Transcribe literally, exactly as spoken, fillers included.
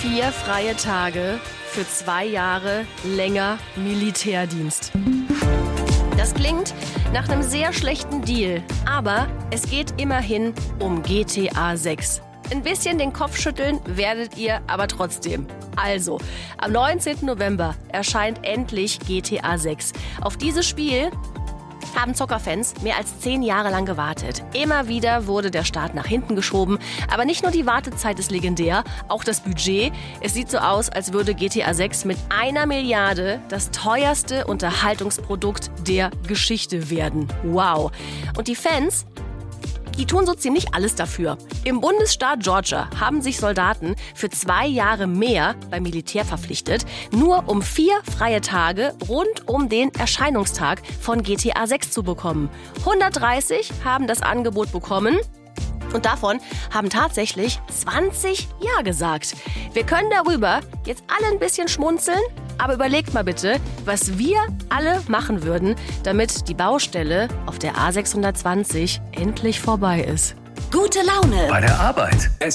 Vier freie Tage für zwei Jahre länger Militärdienst. Das klingt nach einem sehr schlechten Deal, aber es geht immerhin um G T A sechs. Ein bisschen den Kopf schütteln werdet ihr aber trotzdem. Also, am neunzehnten November erscheint endlich G T A sechs. Auf dieses Spiel haben Zockerfans mehr als zehn Jahre lang gewartet. Immer wieder wurde der Start nach hinten geschoben. Aber nicht nur die Wartezeit ist legendär, auch das Budget. Es sieht so aus, als würde G T A sechs mit einer Milliarde das teuerste Unterhaltungsprodukt der Geschichte werden. Wow. Und die Fans, die tun so ziemlich alles dafür. Im Bundesstaat Georgia haben sich Soldaten für zwei Jahre mehr beim Militär verpflichtet, nur um vier freie Tage rund um den Erscheinungstag von G T A sechs zu bekommen. hundertdreißig haben das Angebot bekommen. Und davon haben tatsächlich zwanzig Ja gesagt. Wir können darüber jetzt alle ein bisschen schmunzeln, aber überlegt mal bitte, was wir alle machen würden, damit die Baustelle auf der A sechshundertzwanzig endlich vorbei ist. Gute Laune bei der Arbeit.